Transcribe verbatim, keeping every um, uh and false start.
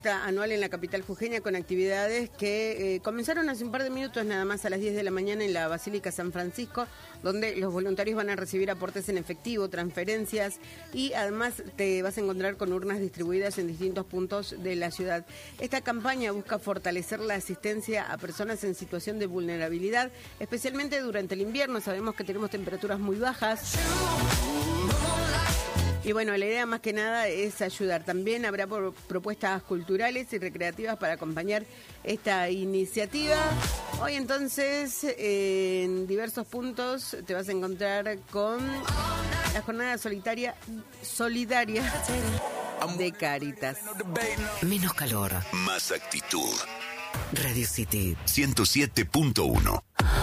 Anual en la capital jujeña con actividades que eh, comenzaron hace un par de minutos nada más a las diez de la mañana en la Basílica San Francisco, donde los voluntarios van a recibir aportes en efectivo, transferencias y además te vas a encontrar con urnas distribuidas en distintos puntos de la ciudad. Esta campaña busca fortalecer la asistencia a personas en situación de vulnerabilidad, especialmente durante el invierno. Sabemos que tenemos temperaturas muy bajas. Y bueno, la idea más que nada es ayudar. También habrá por propuestas culturales y recreativas para acompañar esta iniciativa. Hoy entonces, eh, en diversos puntos te vas a encontrar con la jornada solitaria, solidaria de Cáritas. Menos calor. Más actitud. Radio City ciento siete punto uno.